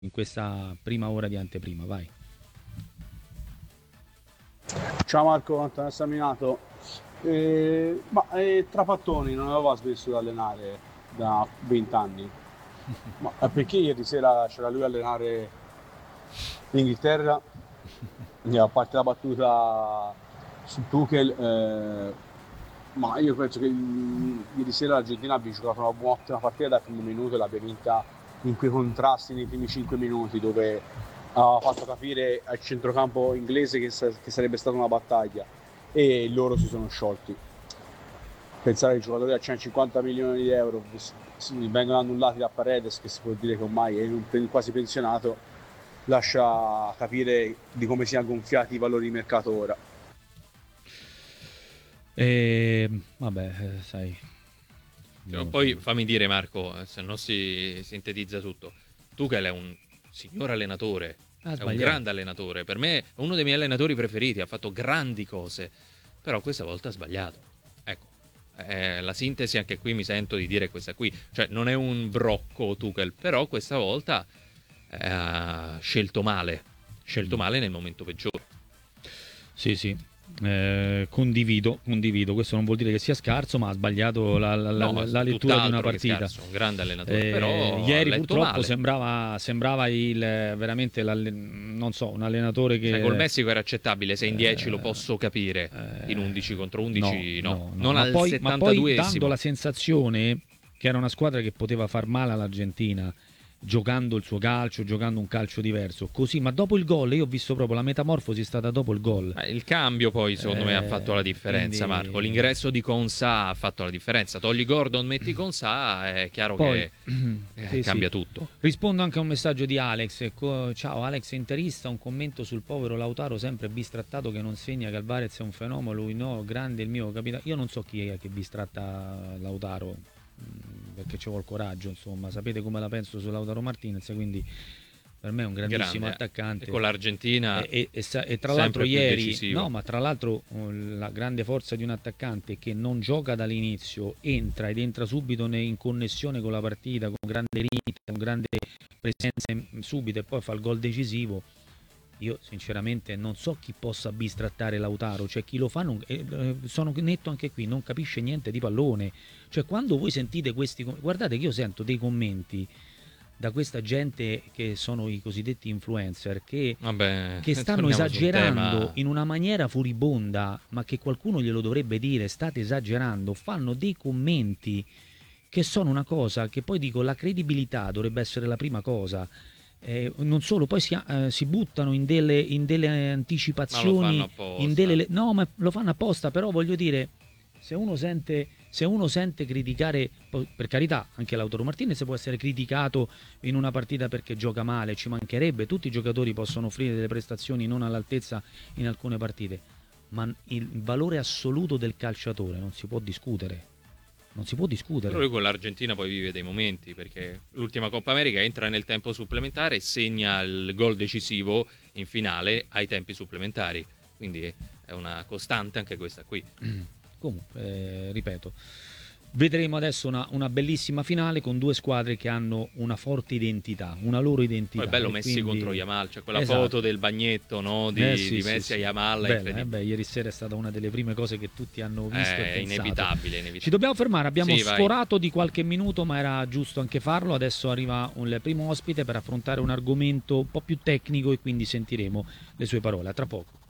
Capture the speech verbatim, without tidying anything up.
in questa prima ora di anteprima, vai. Ciao Marco, Antonio Staminato. Eh, ma eh, Trapattoni non aveva smesso di allenare da venti anni, ma eh, perché ieri sera c'era lui a allenare l'Inghilterra? E a parte la battuta su Tuchel, eh, ma io penso che mm, ieri sera l'Argentina abbia giocato una buona partita dal primo minuto e l'abbia vinta in quei contrasti nei primi cinque minuti dove ha fatto capire al centrocampo inglese che, sa- che sarebbe stata una battaglia e loro si sono sciolti. Pensare che i giocatori a centocinquanta milioni di euro s- s- vengono annullati da Paredes, che si può dire che ormai è un pen- quasi pensionato, lascia capire di come siano gonfiati i valori di mercato ora. E, vabbè, eh, sai. Cioè, io- poi fammi dire, Marco, eh, se no si sintetizza tutto. Tuchel è un signor allenatore, Ha è un sbagliato. grande allenatore. Per me è uno dei miei allenatori preferiti, ha fatto grandi cose, però questa volta ha sbagliato. Ecco, eh, la sintesi anche qui mi sento di dire questa qui. Cioè, non è un brocco Tuchel, però questa volta eh, ha scelto male, scelto male nel momento peggiore. Sì, sì. Eh, condivido, condivido. Questo non vuol dire che sia scarso, ma ha sbagliato la, la- la- No, ma la lettura di una tutt'altro che partita. scarso, un grande allenatore, Eh, però ha ieri letto purtroppo male. sembrava, sembrava il, veramente l'alle- non so, un allenatore che Cioè, col Messico era accettabile, se in dieci lo eh, posso capire, in undici contro undici no, no, no, no. non Ma al poi, ma poi dando settantaduesimo. la sensazione che era una squadra che poteva far male all'Argentina giocando il suo calcio, giocando un calcio diverso, così, ma dopo il gol io ho visto proprio la metamorfosi è stata dopo il gol. Ma il cambio poi secondo me ha Eh, fatto la differenza, quindi- Marco. L'ingresso di Consà ha fatto la differenza. Togli Gordon, metti Consà, è chiaro Poi, che eh, sì, cambia sì. tutto. Rispondo anche a un messaggio di Alex. Ecco, ciao Alex interista, un commento sul povero Lautaro sempre bistrattato che non segna, che Alvarez è un fenomeno, lui no, grande il mio capitano. Io non so chi è che bistratta Lautaro, mh, perché ci vuole coraggio, insomma, sapete come la penso su Lautaro Martinez, quindi per me è un grandissimo Grande. attaccante. E con l'Argentina E, e- e sa- e tra sempre l'altro più ieri, decisivo. no, ma tra l'altro uh, la grande forza di un attaccante che non gioca dall'inizio, entra ed entra subito ne- in connessione con la partita, con grande limite, con grande presenza in- subito e poi fa il gol decisivo. Io sinceramente non so chi possa bistrattare Lautaro, cioè chi lo fa, non, eh, eh, sono netto anche qui, non capisce niente di pallone. Cioè quando voi sentite questi, com- guardate che io sento dei commenti da questa gente che sono i cosiddetti influencer che, Vabbè, che stanno torniamo sul esagerando tema. in una maniera furibonda, ma che qualcuno glielo dovrebbe dire, state esagerando, fanno dei commenti che sono una cosa che poi dico la credibilità dovrebbe essere la prima cosa. Eh, non solo, poi si, eh, si buttano in delle, in delle Ma lo fanno anticipazioni, apposta. in delle, no, ma lo fanno apposta, però voglio dire, se uno sente, se uno sente criticare, poi, per carità, anche Lautaro Martinez può essere criticato in una partita perché gioca male, ci mancherebbe, tutti i giocatori possono offrire delle prestazioni non all'altezza in alcune partite, ma il valore assoluto del calciatore non si può discutere. Non si può discutere. Però lui con l'Argentina poi vive dei momenti, perché l'ultima Coppa America entra nel tempo supplementare e segna il gol decisivo in finale ai tempi supplementari. Quindi è una costante anche questa qui. Comunque, eh, ripeto, vedremo adesso una, una bellissima finale con due squadre che hanno una forte identità, una loro identità. Poi è bello e Messi quindi- contro Yamal, cioè quella Esatto. foto del bagnetto, no, di, Eh, sì, di sì, Messi sì. a Yamal, è Bella, incredibile. eh beh, ieri sera è stata una delle prime cose che tutti hanno visto e È pensato. inevitabile, inevitabile. Ci dobbiamo fermare, abbiamo Sì, vai. sforato di qualche minuto, ma era giusto anche farlo. Adesso arriva un- il primo ospite per affrontare un argomento un po' più tecnico e quindi sentiremo le sue parole. A tra poco.